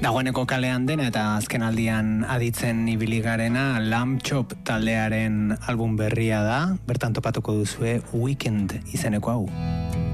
Dagoeneko kalean dena eta azken aldian aditzen ibili garena Lamb Chop taldearen album berria da, bertan topatuko duzue Weekend izeneko hau.